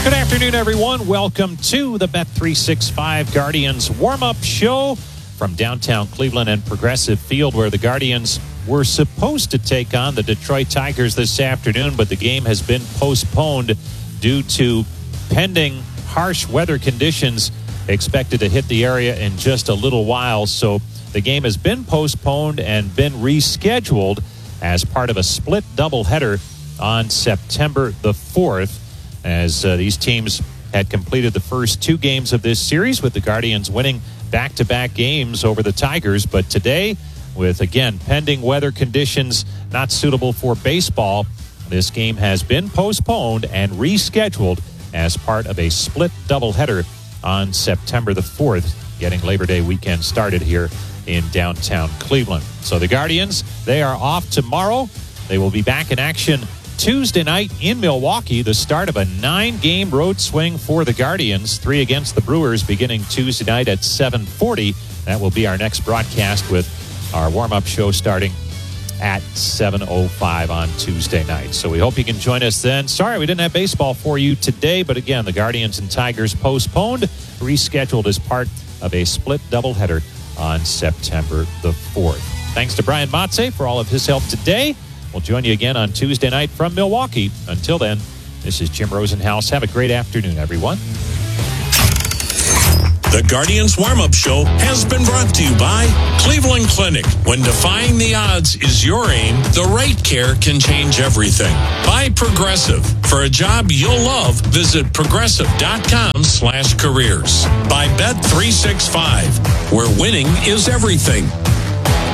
Good afternoon, everyone. Welcome to the Bet365 Guardians warm-up show from downtown Cleveland and Progressive Field, where the Guardians were supposed to take on the Detroit Tigers this afternoon, but the game has been postponed due to pending harsh weather conditions expected to hit the area in just a little while. So the game has been postponed and been rescheduled as part of a split doubleheader on September the 4th, as these teams had completed the first two games of this series, with the Guardians winning back-to-back games over the Tigers. But today, with, again, pending weather conditions not suitable for baseball, this game has been postponed and rescheduled as part of a split doubleheader on September the 4th, getting Labor Day weekend started here in downtown Cleveland. So the Guardians, they are off tomorrow. They will be back in action Tuesday night in Milwaukee, the start of a 9-game road swing for the Guardians, 3 against the Brewers beginning Tuesday night at 7:40. That will be our next broadcast, with our warm-up show starting at 7:05 on Tuesday night. So we hope you can join us then. Sorry we didn't have baseball for you today, but again, the Guardians and Tigers postponed, rescheduled as part of a split doubleheader on September the 4th. Thanks to Brian Motze for all of his help today. We'll join you again on Tuesday night from Milwaukee. Until then, this is Jim Rosenhaus. Have a great afternoon, everyone. The Guardians Warm-Up Show has been brought to you by Cleveland Clinic. When defying the odds is your aim, the right care can change everything. By Progressive. For a job you'll love, visit progressive.com/careers. By Bet365, where winning is everything.